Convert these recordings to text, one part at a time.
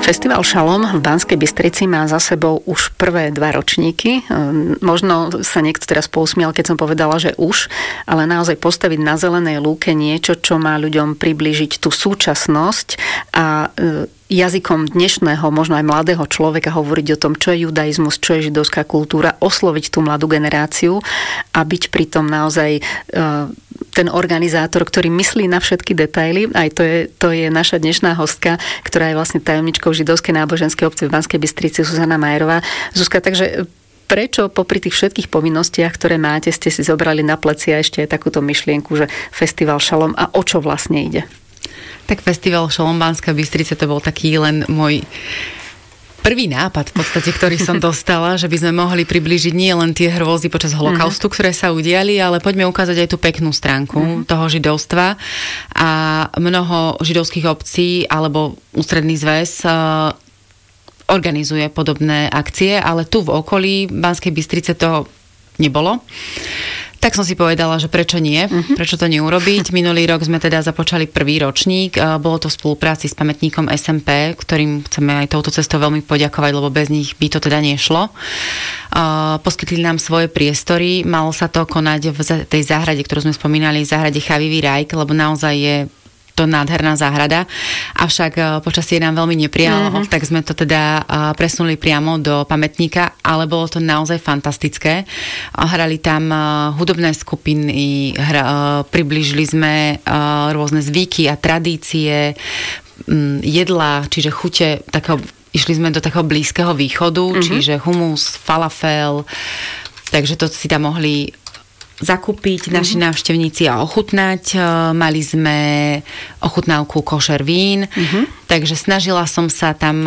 Festival Šalom v Banskej Bystrici má za sebou už prvé 2 ročníky. Možno sa niekto teraz pousmial, keď som povedala, že už, ale naozaj postaviť na zelenej lúke niečo, čo má ľuďom priblížiť tú súčasnosť a jazykom dnešného, možno aj mladého človeka hovoriť o tom, čo je judaizmus, čo je židovská kultúra, osloviť tú mladú generáciu a byť pritom naozaj ten organizátor, ktorý myslí na všetky detaily. Aj to je naša dnešná hostka, ktorá je vlastne tajomničkou židovskej náboženskej obce v Banskej Bystrici, Zuzana Majerová. Zuzka, takže prečo popri tých všetkých povinnostiach, ktoré máte, ste si zobrali na plecia ešte aj takúto myšlienku, že Festival Šalom a o čo vlastne ide? Tak Festival Šalom Banská Bystrica to bol taký len môj prvý nápad v podstate, ktorý som dostala, že by sme mohli priblížiť nie len tie hrôzy počas holokaustu, ktoré sa udiali, ale poďme ukázať aj tú peknú stránku toho židovstva. A mnoho židovských obcí alebo ústredný zväz organizuje podobné akcie, ale tu v okolí Banskej Bystrice to nebolo. Tak som si povedala, že prečo nie, prečo to neurobiť. Minulý rok sme teda započali prvý ročník, bolo to v spolupráci s pamätníkom SMP, ktorým chceme aj touto cestou veľmi poďakovať, lebo bez nich by to teda nešlo. Poskytli nám svoje priestory, malo sa to konať v tej záhrade, ktorú sme spomínali, záhrade Chavivý Rajk, lebo naozaj je to nádherná záhrada, avšak počasie nám veľmi neprijalo, tak sme to teda presunuli priamo do pamätníka, ale bolo to naozaj fantastické. Hrali tam hudobné skupiny, priblížili sme rôzne zvyky a tradície, jedlá, čiže chute takého, išli sme do takého Blízkeho východu, čiže humus, falafel, takže to si tam mohli zakúpiť naši návštevníci a ochutnať. Mali sme ochutnávku košer vín, takže snažila som sa tam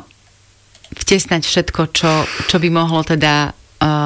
vtesnať všetko, čo by mohlo teda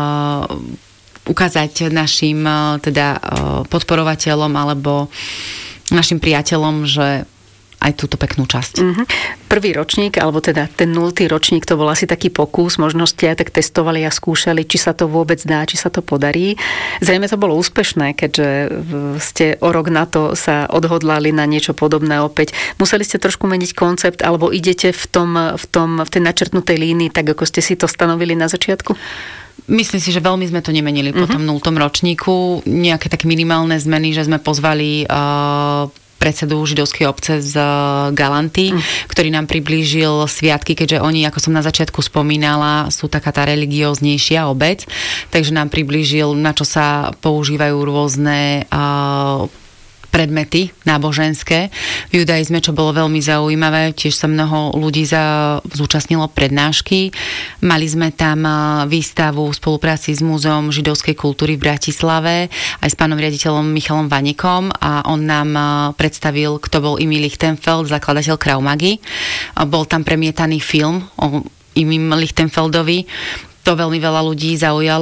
ukázať našim teda podporovateľom alebo našim priateľom, že aj túto peknú časť. Prvý ročník, alebo teda ten 0. ročník, to bol asi taký pokus, možno ste aj tak testovali a skúšali, či sa to vôbec dá, či sa to podarí. Zrejme to bolo úspešné, keďže ste o rok na to sa odhodlali na niečo podobné opäť. Museli ste trošku meniť koncept, alebo idete v tej načrtnutej línii, tak ako ste si to stanovili na začiatku? Myslím si, že veľmi sme to nemenili po tom 0. ročníku. Nejaké také minimálne zmeny, že sme pozvali predsedu židovskej obce z Galanty, ktorý nám priblížil sviatky, keďže oni, ako som na začiatku spomínala, sú taká tá religióznejšia obec, takže nám priblížil, na čo sa používajú rôzne predmety náboženské v judaizme, čo bolo veľmi zaujímavé. Tiež sa mnoho ľudí zúčastnilo prednášky. Mali sme tam výstavu v spolupráci s Múzeom židovskej kultúry v Bratislave aj s pánom riaditeľom Michalom Vanekom a on nám predstavil, kto bol Imi Lichtenfeld, zakladateľ Krav Magy. Bol tam premietaný film o Imim Lichtenfeldovi. To veľmi veľa ľudí zaujalo.